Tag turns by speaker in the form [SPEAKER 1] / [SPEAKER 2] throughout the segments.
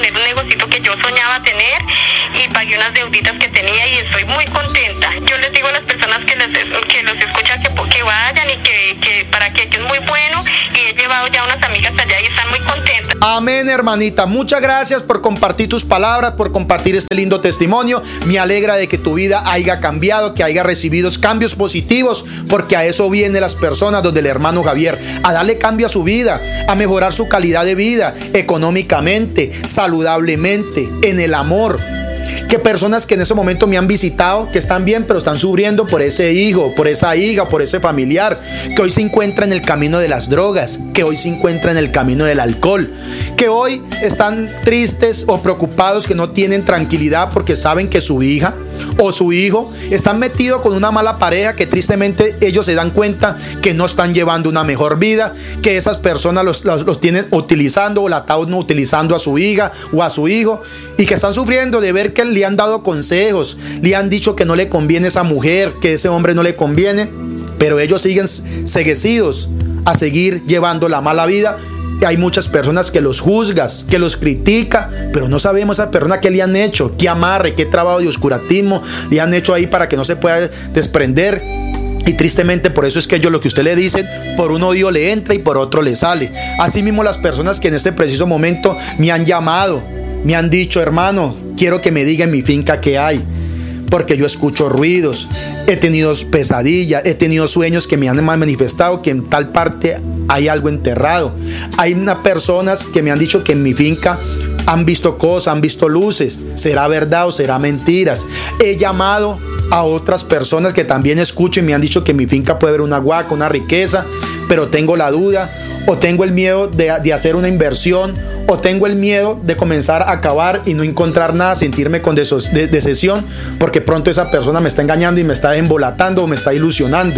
[SPEAKER 1] poner un negocito que yo soñaba tener y pagué unas deuditas que tenía y estoy muy contenta. Yo les digo a las personas que los escuchan que vayan y que para que es muy bueno, y he llevado ya unas amigas allá y están muy contentas.
[SPEAKER 2] Amén, hermanita. Muchas gracias por compartir tus palabras, por compartir este lindo testimonio. Me alegra de que tu vida haya cambiado, que haya recibido cambios positivos, porque a eso vienen las personas donde el hermano Javier, a darle cambio a su vida, a mejorar su calidad de vida, económicamente, saludablemente, en el amor. Que personas que en ese momento me han visitado, que están bien, pero están sufriendo por ese hijo, por esa hija, por ese familiar, que hoy se encuentra en el camino de las drogas, que hoy se encuentra en el camino del alcohol, que hoy están tristes o preocupados, que no tienen tranquilidad porque saben que su hija o su hijo están metidos con una mala pareja, que tristemente ellos se dan cuenta que no están llevando una mejor vida, que esas personas los tienen utilizando o la están utilizando a su hija o a su hijo, y que están sufriendo de ver que le han dado consejos, le han dicho que no le conviene esa mujer, que ese hombre no le conviene, pero ellos siguen ceguecidos a seguir llevando la mala vida. Hay muchas personas que los juzgan, que los critican, pero no sabemos a esa persona qué le han hecho, qué amarre, qué trabajo de oscurantismo le han hecho ahí para que no se pueda desprender. Y tristemente por eso es que ellos lo que usted le dicen, por un oído le entra y por otro le sale. Asimismo, las personas que en este preciso momento me han llamado, me han dicho: hermano, quiero que me diga en mi finca qué hay, porque yo escucho ruidos, he tenido pesadillas, he tenido sueños que me han manifestado que en tal parte hay algo enterrado. Hay unas personas que me han dicho que en mi finca han visto cosas, han visto luces. ¿Será verdad o será mentiras? He llamado a otras personas que también escucho y me han dicho que en mi finca puede haber una huaca, una riqueza, pero tengo la duda, o tengo el miedo de hacer una inversión, o tengo el miedo de comenzar a acabar y no encontrar nada, sentirme con decepción, porque pronto esa persona me está engañando y me está embolatando o me está ilusionando.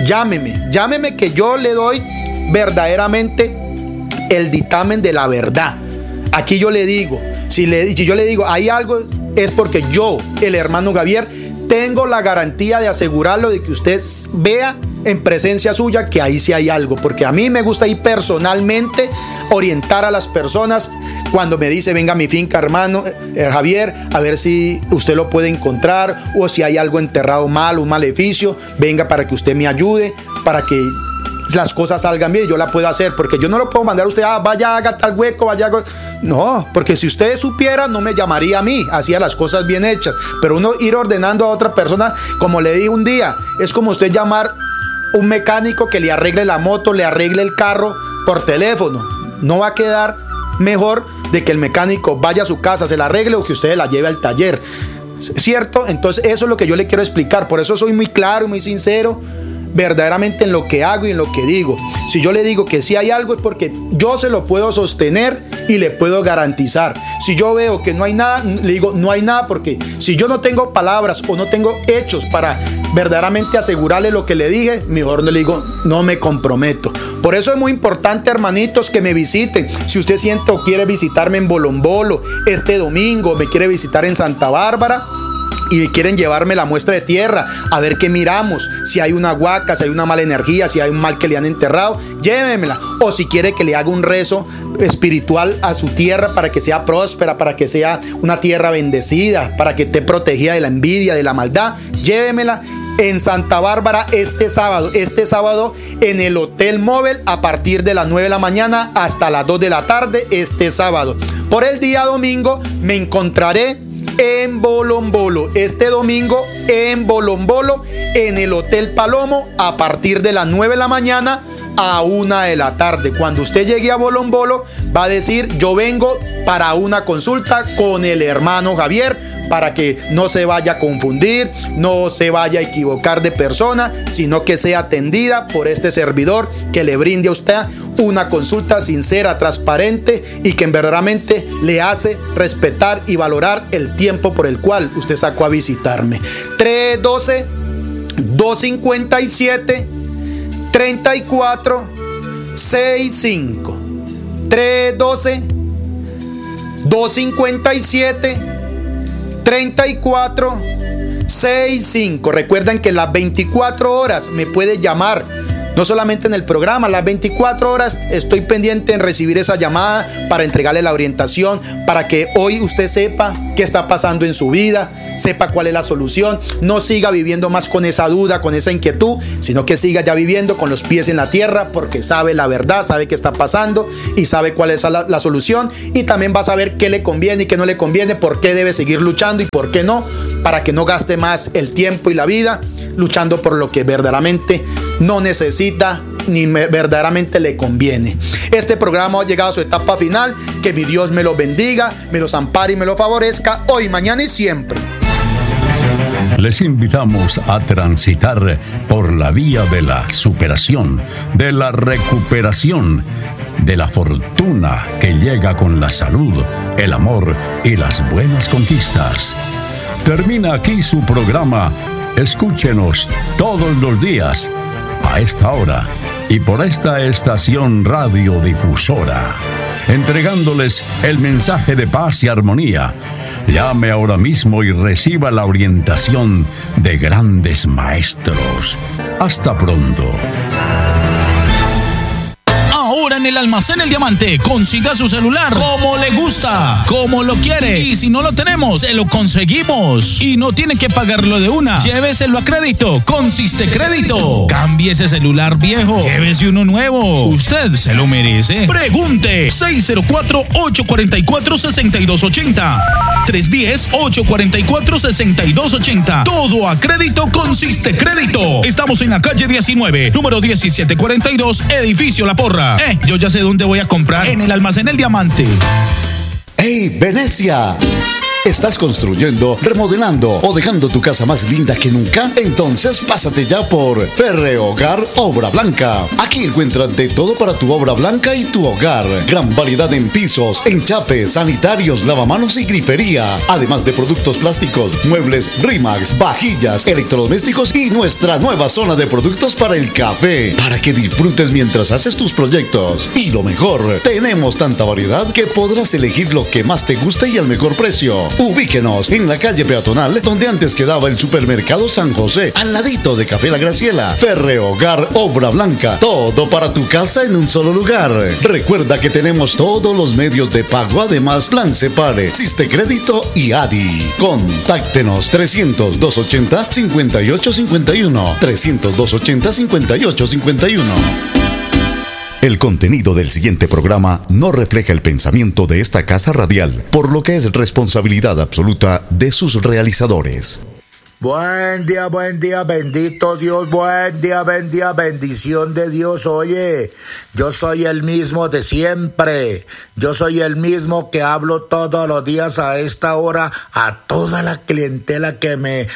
[SPEAKER 2] Llámeme que yo le doy verdaderamente el dictamen de la verdad. Aquí yo le digo, si yo le digo hay algo, es porque yo, el hermano Javier, tengo la garantía de asegurarlo, de que usted vea en presencia suya que ahí sí hay algo, porque a mí me gusta ir personalmente orientar a las personas cuando me dice: venga a mi finca, hermano Javier, a ver si usted lo puede encontrar, o si hay algo enterrado mal, un maleficio, venga para que usted me ayude, para que las cosas salgan bien y yo la puedo hacer, porque yo no lo puedo mandar a usted: vaya, haga tal hueco, vaya. No, porque si usted supiera, no me llamaría a mí, hacía las cosas bien hechas. Pero uno ir ordenando a otra persona, como le dije un día, es como usted llamar a un mecánico que le arregle la moto, le arregle el carro por teléfono. No va a quedar mejor de que el mecánico vaya a su casa, se la arregle, o que usted la lleve al taller, ¿cierto? Entonces eso es lo que yo le quiero explicar. Por eso soy muy claro y muy sincero verdaderamente en lo que hago y en lo que digo. Si yo le digo que sí hay algo, es porque yo se lo puedo sostener y le puedo garantizar. Si yo veo que no hay nada, le digo no hay nada, porque si yo no tengo palabras o no tengo hechos para verdaderamente asegurarle lo que le dije, mejor no le digo, no me comprometo. Por eso es muy importante, hermanitos, que me visiten. Si usted siente o quiere visitarme en Bolombolo este domingo, me quiere visitar en Santa Bárbara y quieren llevarme la muestra de tierra, a ver qué miramos, si hay una huaca, si hay una mala energía, si hay un mal que le han enterrado, llévemela. O si quiere que le haga un rezo espiritual a su tierra para que sea próspera, para que sea una tierra bendecida, para que esté protegida de la envidia, de la maldad, llévemela en Santa Bárbara este sábado en el Hotel Móvil, a partir de las 9 de la mañana hasta las 2 de la tarde este sábado. Por el día domingo me encontraré en Bolombolo, este domingo en Bolombolo, en el Hotel Palomo, a partir de las 9 de la mañana a 1 de la tarde. Cuando usted llegue a Bolombolo, va a decir: yo vengo para una consulta con el hermano Javier, para que no se vaya a confundir, no se vaya a equivocar de persona, sino que sea atendida por este servidor, que le brinde a usted una consulta sincera, transparente, y que verdaderamente le hace respetar y valorar el tiempo por el cual usted sacó a visitarme. 312-257-3465. 312-257-3465. Recuerden que las 24 horas me puede llamar No solamente en el programa, las 24 horas estoy pendiente en recibir esa llamada para entregarle la orientación, para que hoy usted sepa qué está pasando en su vida, sepa cuál es la solución, no siga viviendo más con esa duda, con esa inquietud, sino que siga ya viviendo con los pies en la tierra, porque sabe la verdad, sabe qué está pasando y sabe cuál es la solución, y también va a saber qué le conviene y qué no le conviene, por qué debe seguir luchando y por qué no, para que no gaste más el tiempo y la vida luchando por lo que verdaderamente no necesita ni verdaderamente le conviene. Este programa ha llegado a su etapa final. Que mi Dios me los bendiga, me los ampare y me los favorezca hoy, mañana y siempre.
[SPEAKER 3] Les invitamos a transitar por la vía de la superación, de la recuperación, de la fortuna que llega con la salud, el amor y las buenas conquistas. Termina aquí su programa. Escúchenos todos los días, a esta hora y por esta estación radiodifusora, entregándoles el mensaje de paz y armonía. Llame ahora mismo y reciba la orientación de grandes maestros. Hasta pronto.
[SPEAKER 4] Ahora en el Almacén El Diamante, consiga su celular como le gusta, como lo quiere. Y si no lo tenemos, se lo conseguimos. Y no tiene que pagarlo de una. Lléveselo a crédito con Sistecrédito. Cambie ese celular viejo, llévese uno nuevo. Usted se lo merece. Pregunte 604-844-6280. 310-844-6280. Todo a crédito con Sistecrédito. Estamos en la calle 19, número 1742, edificio La Porra. Yo ya sé dónde voy a comprar, en el Almacén El Diamante.
[SPEAKER 5] ¡Hey, Venecia! ¿Estás construyendo, remodelando o dejando tu casa más linda que nunca? Entonces pásate ya por Ferrehogar Obra Blanca. Aquí encuentras de todo para tu obra blanca y tu hogar. Gran variedad en pisos, enchapes, sanitarios, lavamanos y grifería. Además de productos plásticos, muebles Rimax, vajillas, electrodomésticos y nuestra nueva zona de productos para el café. Para que disfrutes mientras haces tus proyectos. Y lo mejor, tenemos tanta variedad que podrás elegir lo que más te guste y al mejor precio. Ubíquenos en la calle peatonal donde antes quedaba el supermercado San José, al ladito de Café La Graciela. Ferrehogar Obra Blanca, todo para tu casa en un solo lugar. Recuerda que tenemos todos los medios de pago, además Plan Separe, Sistecrédito y ADI. Contáctenos 300-280-5851, 300-280-5851. El contenido del siguiente programa no refleja el pensamiento de esta casa radial, por lo que es responsabilidad absoluta de sus realizadores.
[SPEAKER 6] Buen día, bendito Dios, buen día, bendición de Dios. Oye, yo soy el mismo de siempre, yo soy el mismo que hablo todos los días a esta hora a toda la clientela que me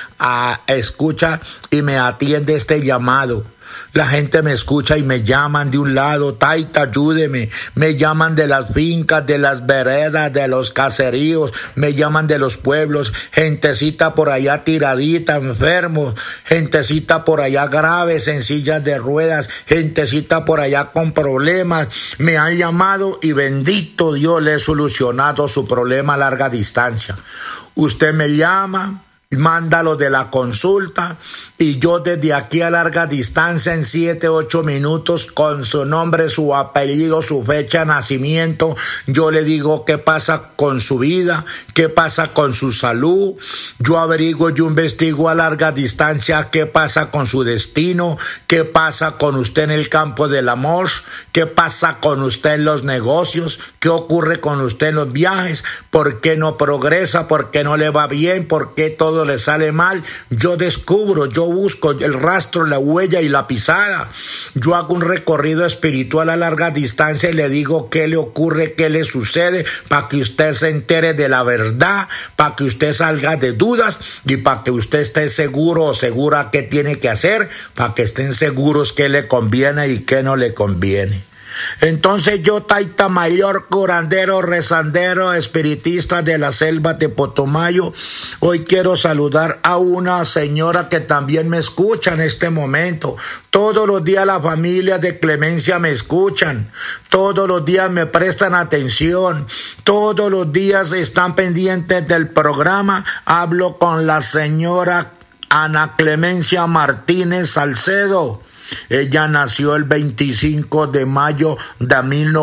[SPEAKER 6] escucha y me atiende este llamado. La gente me escucha y me llaman de un lado, Taita, ayúdeme. Me llaman de las fincas, de las veredas, de los caseríos, me llaman de los pueblos, gentecita por allá tiradita, enfermos, gentecita por allá graves, en sillas de ruedas, gentecita por allá con problemas. Me han llamado y bendito Dios, le he solucionado su problema a larga distancia. Usted me llama, manda lo de la consulta y yo desde aquí a larga distancia en 7-8 minutos con su nombre, su apellido, su fecha de nacimiento, yo le digo qué pasa con su vida, qué pasa con su salud, yo averiguo, yo investigo a larga distancia qué pasa con su destino, qué pasa con usted en el campo del amor, qué pasa con usted en los negocios, qué ocurre con usted en los viajes, por qué no progresa, por qué no le va bien, por qué todo le sale mal. Yo descubro, yo busco el rastro, la huella y la pisada. Yo hago un recorrido espiritual a larga distancia y le digo qué le ocurre, qué le sucede, para que usted se entere de la verdad, para que usted salga de dudas y para que usted esté seguro o segura qué tiene que hacer, para que estén seguros qué le conviene y qué no le conviene. Entonces yo, Taita Mayor, curandero, rezandero, espiritista de la selva de Potomayo, hoy quiero saludar a una señora que también me escucha en este momento. Todos los días la familia de Clemencia me escuchan, todos los días me prestan atención, todos los días están pendientes del programa. Hablo con la señora Ana Clemencia Martínez Salcedo. Ella nació el 25 de mayo de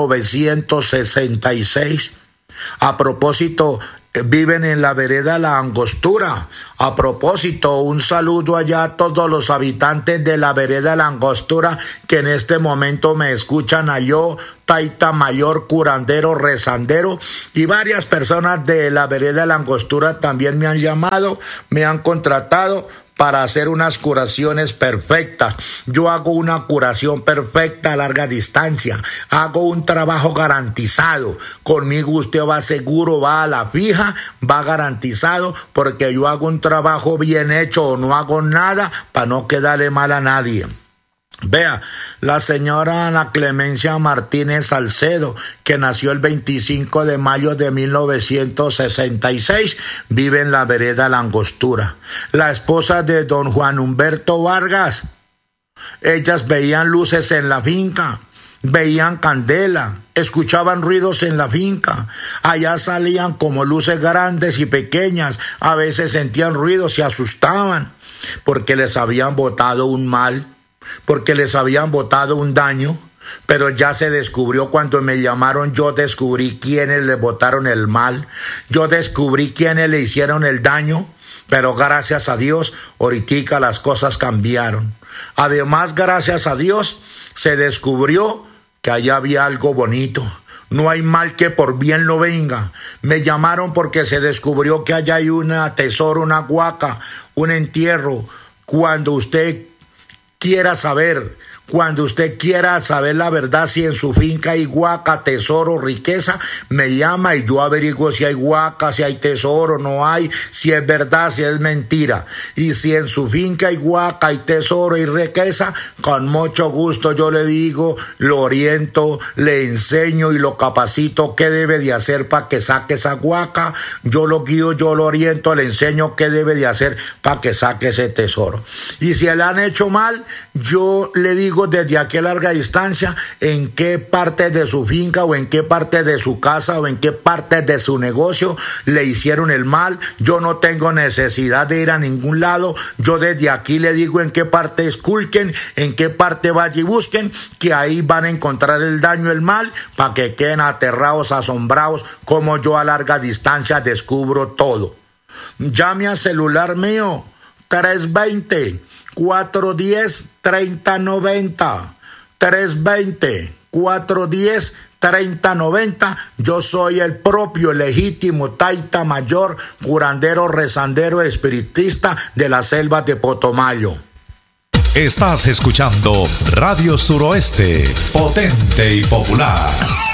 [SPEAKER 6] 1966. A propósito, viven en la vereda La Angostura. A propósito, un saludo allá a todos los habitantes de la vereda La Angostura que en este momento me escuchan, a yo, taita mayor, curandero, rezandero, y varias personas de la vereda La Angostura también me han llamado, me han contratado para hacer unas curaciones perfectas. Yo hago una curación perfecta a larga distancia. Hago un trabajo garantizado. Conmigo usted va seguro, va a la fija, va garantizado, porque yo hago un trabajo bien hecho o no hago nada para no quedarle mal a nadie. Vea, la señora Ana Clemencia Martínez Salcedo, que nació el 25 de mayo de 1966, vive en la vereda La Angostura. La esposa de don Juan Humberto Vargas, ellas veían luces en la finca, veían candela, escuchaban ruidos en la finca. Allá salían como luces grandes y pequeñas, a veces sentían ruidos y asustaban, porque les habían botado un mal, porque les habían botado un daño, pero ya se descubrió. Cuando me llamaron, yo descubrí quiénes le botaron el mal, yo descubrí quiénes le hicieron el daño, pero gracias a Dios, ahorita las cosas cambiaron. Además, gracias a Dios, se descubrió que allá había algo bonito. No hay mal que por bien no venga. Me llamaron porque se descubrió que allá hay un tesoro, una huaca, un entierro. Cuando usted quiera saber la verdad, si en su finca hay huaca, tesoro, riqueza, me llama y yo averiguo si hay huaca, si hay tesoro, no hay, si es verdad, si es mentira. Y si en su finca hay huaca, hay tesoro y riqueza, con mucho gusto yo le digo, lo oriento, le enseño y lo capacito qué debe de hacer para que saque esa huaca. Yo lo guío, yo lo oriento, le enseño qué debe de hacer para que saque ese tesoro. Y si le han hecho mal, yo le digo desde aquí a larga distancia en qué parte de su finca o en qué parte de su casa o en qué parte de su negocio le hicieron el mal. Yo no tengo necesidad de ir a ningún lado. Yo desde aquí le digo en qué parte esculquen, en qué parte vayan y busquen, que ahí van a encontrar el daño, el mal, para que queden aterrados, asombrados, como yo a larga distancia descubro todo. Llame al celular mío, 320-410-3090, 320-410-3090. Yo soy el propio legítimo taita mayor, curandero, rezandero, espiritista de las selvas de Potomayo.
[SPEAKER 7] Estás escuchando Radio Suroeste, potente y popular.